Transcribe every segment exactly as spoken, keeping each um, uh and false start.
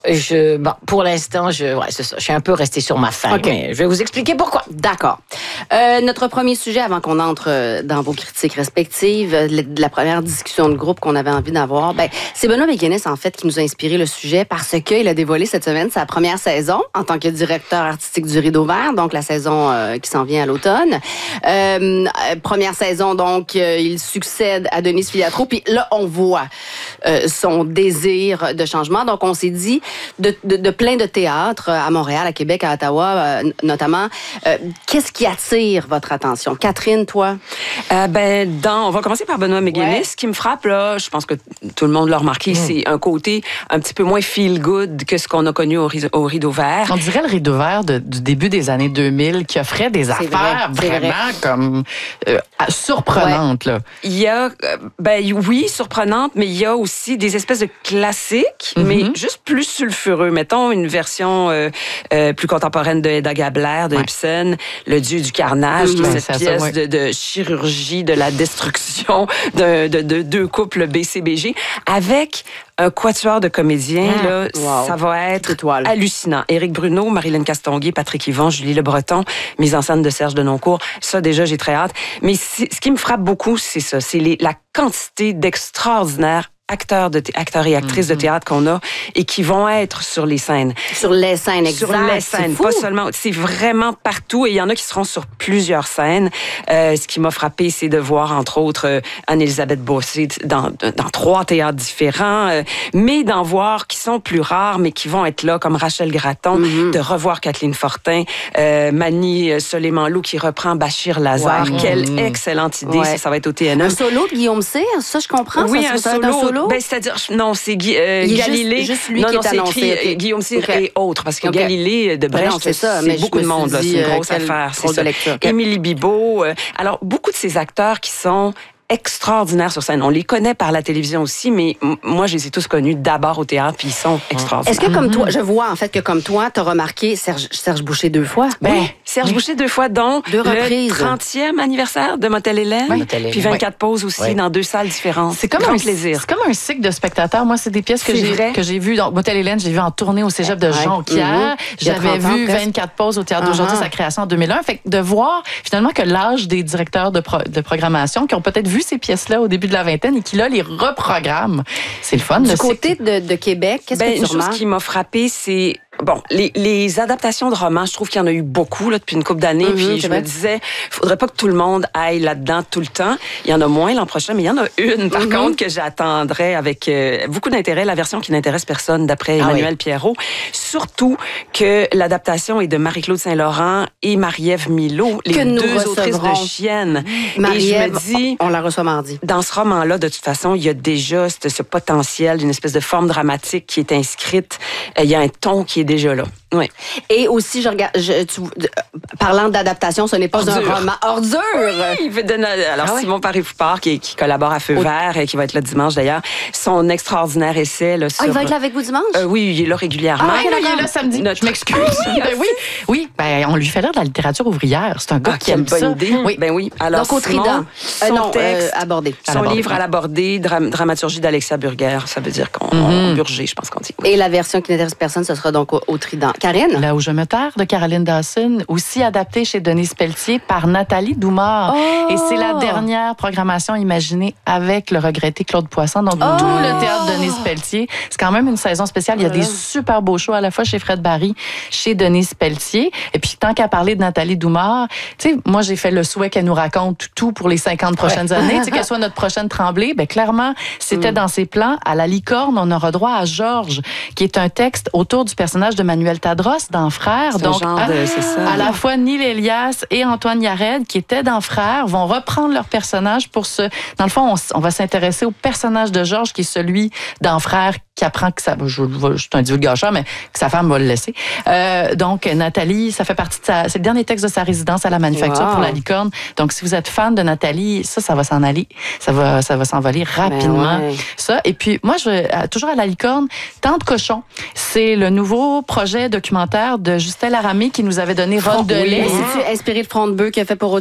Je, bon, pour l'instant, je, ouais, c'est ça. Je suis un peu restée sur ma faim, okay. mais je vais vous expliquer pourquoi. D'accord. Euh, notre premier sujet, avant qu'on entre dans vos critiques respectives, de la première discussion de groupe qu'on avait envie d'avoir, ben, c'est Benoît McGuinness, en fait, qui nous a inspiré le sujet parce qu'il a dévoilé cette semaine sa première saison en tant que directeur artistique du Rideau Vert, donc la saison euh, qui s'en vient à l'automne. Euh, première saison, donc, euh, il succède à Denise Filiatro, puis là, on voit euh, son désir de changement. Donc, on s'est dit, De, de, de plein de théâtres à Montréal, à Québec, à Ottawa, euh, notamment. Euh, qu'est-ce qui attire votre attention? Catherine, toi? Euh, ben, dans, on va commencer par Benoît McGuinness. Ouais. Ce qui me frappe, là, je pense que tout le monde l'a remarqué, mmh. c'est un côté un petit peu moins feel-good que ce qu'on a connu au, au Rideau Vert. On dirait le Rideau Vert de, du début des années deux mille qui offrait des c'est affaires vrai, vraiment vrai. comme euh, surprenantes. Ouais. Là. Il y a, ben oui, surprenantes, mais il y a aussi des espèces de classiques, mmh. mais juste plus sulfureux. Mettons une version euh, euh, plus contemporaine de Hedda Gabler, de ouais. Ibsen, Le Dieu du carnage, mmh, qui est cette pièce ça, ouais. de, de chirurgie, de la destruction de, de, de deux couples B C B G, avec un quatuor de comédiens. Mmh. Là, wow. Ça va être Étoile. hallucinant. Éric Bruno, Marilyn Castonguay, Patrick Yvon, Julie Le Breton, mise en scène de Serge Denoncourt. Ça, déjà, j'ai très hâte. Mais ce qui me frappe beaucoup, c'est ça, c'est les, la quantité d'extraordinaires acteurs, de thé- acteurs et actrices mm-hmm. de théâtre qu'on a et qui vont être sur les scènes. Sur les scènes, exact. Sur les scènes, pas seulement. C'est vraiment partout et il y en a qui seront sur plusieurs scènes. Euh, ce qui m'a frappé, c'est de voir, entre autres, euh, Anne-Élisabeth Bossé dans, dans trois théâtres différents, euh, mais d'en voir qui sont plus rares, mais qui vont être là, comme Rachel Gratton, mm-hmm. de revoir Kathleen Fortin, euh, Mani Soleiman-Lou qui reprend Bachir Lazare. Ouais. Quelle mm-hmm. excellente idée, ouais. ça, ça va être au T N M. Un solo de Guillaume Cyr, ça je comprends. Oui, ça, un, ça solo, un solo. Ben, c'est-à-dire, non, c'est Gui, euh, Galilée. Juste, juste lui non, qui non, est c'est annoncé. écrit Okay. Guillaume Cyr okay. et autres, parce que okay. Galilée de Brecht, ben non, c'est, ça, c'est beaucoup de monde, là, c'est une grosse affaire. C'est ça. Émilie Bibeau. Euh, alors, beaucoup de ces acteurs qui sont extraordinaires sur scène. On les connaît par la télévision aussi, mais m- moi, je les ai tous connus d'abord au théâtre, puis ils sont extraordinaires. Est-ce que, comme toi, je vois, en fait, que comme toi, t'as remarqué Serge, Serge Boucher deux fois? Ben, oui. Serge oui. Boucher deux fois, dont deux le trentième anniversaire de Motel Hélène, oui. puis vingt-quatre oui. pauses aussi oui. dans deux salles différentes. C'est comme, un, plaisir. C'est comme un cycle de spectateurs. Moi, c'est des pièces que, j'ai, que j'ai vues. Donc, Motel Hélène, j'ai vu en tournée au Cégep de Jonquière. Mm-hmm. J'avais vu vingt-quatre pauses au Théâtre uh-huh. d'aujourd'hui, sa création en deux mille un. Fait que de voir, finalement, que l'âge des directeurs de, pro, de programmation qui ont peut-être vu ces pièces-là au début de la vingtaine et qui, là, les reprogramment. C'est le fun. Du le côté de, de Québec, qu'est-ce ben, que tu remarques? Une chose qui m'a frappée, c'est... Bon, les, les adaptations de romans, je trouve qu'il y en a eu beaucoup là, depuis une couple d'années. Mm-hmm, puis je me disais, il faudrait pas que tout le monde aille là-dedans tout le temps. Il y en a moins l'an prochain, mais il y en a une, par mm-hmm. contre, que j'attendrai avec euh, beaucoup d'intérêt. La version qui n'intéresse personne, d'après ah Emmanuel oui. Pierrot. Surtout que l'adaptation est de Marie-Claude Saint-Laurent et Marie-Ève Milot, les que deux autrices de Chiennes. Marie-Ève, et je me dis, on la reçoit mardi. Dans ce roman-là, de toute façon, il y a déjà ce, ce potentiel d'une espèce de forme dramatique qui est inscrite. Il y a un ton qui est déjà là. Oui. Et aussi, je regarde, je, tu, parlant d'adaptation, ce n'est pas Ordure. un roman. Ordure! Oui, il donne, alors, ah ouais? Simon Paré-Poupard, qui, qui collabore à Feu oui. Vert et qui va être là dimanche d'ailleurs, son extraordinaire essai. Là, sur, ah, il va être là avec vous dimanche? Euh, oui, il est là régulièrement. Ah, il est là samedi. Notre... Je m'excuse. ben oui, oui ben, on lui fait là de la littérature ouvrière. C'est un gars ah, qui aime bonne ça. Idée. Oui. Ben oui. Alors, donc, au Trident. Son euh, non, texte, euh, abordé. Son livre à l'aborder, dram- dramaturgie d'Alexia Burger. Ça veut dire qu'on mm-hmm. burger, je pense qu'on dit. Oui. Et la version qui n'intéresse personne, ce sera donc au, au Trident. Karine? Là où je me terre de Caroline Dawson, aussi adaptée chez Denise Pelletier par Nathalie Doumard. Oh! Et c'est la dernière programmation imaginée avec le regretté Claude Poisson. Donc, oh! tout le théâtre de Denise Pelletier. C'est quand même une saison spéciale. Il y a oh! des super beaux shows à la fois chez Fred Barry, chez Denise Pelletier. Et puis, tant qu'à parler de Nathalie Doumard, tu sais, moi, j'ai fait le souhait qu'elle nous raconte tout pour les cinquante prochaines ouais. années. Tu sais, qu'elle soit notre prochaine Tremblay. Ben, clairement, c'était mm. dans ses plans. À la licorne, on aura droit à Georges, qui est un texte autour du personnage de Manuel Tadros dans Frères. C'est Donc, genre à, de, c'est ça. à la fois Neil Elias et Antoine Yared, qui étaient dans Frères, vont reprendre leur personnage pour se... Dans le fond, on, on va s'intéresser au personnage de Georges, qui est celui dans Frères qui apprend que ça... Je, je, je suis un divulgateur, mais que sa femme va le laisser. Euh, donc, Nathalie, ça fait partie de sa... C'est le dernier texte de sa résidence à la Manufacture wow. pour la licorne. Donc, si vous êtes fan de Nathalie, ça, ça va s'en aller. Ça va, ça va s'envoler rapidement. Ouais. Ça. Et puis, moi, je, toujours à la licorne, Tante Cochon, c'est le nouveau projet documentaire de Justin Laramé qui nous avait donné Ronde de lait. C'est-tu inspiré de Front de bœuf qu'il a fait pour audio?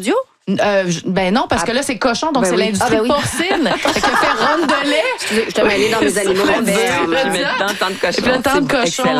Euh, ben non, parce que là, c'est cochon, donc ben c'est oui. l'industrie ah, ben oui. porcine qui a fait ronde de lait. Je te mets dans mes animaux. Puis mettre dans le temps de cochon. Le temps de cochon.